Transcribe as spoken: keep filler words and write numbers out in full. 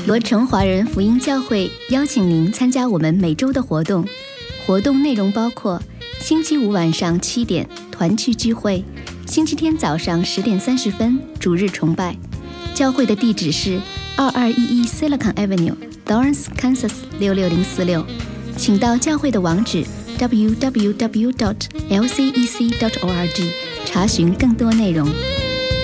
罗城华人福音教会邀请您参加我们每周的活动。活动内容包括星期五晚上七点团契聚会，星期天早上十点三十分主日崇拜。教会的地址是二二一一 Silicon Avenue、Lawrence、Kansas 六六零四六。请到教会的网址 double-u double-u double-u dot l c e c dot org 查询更多内容。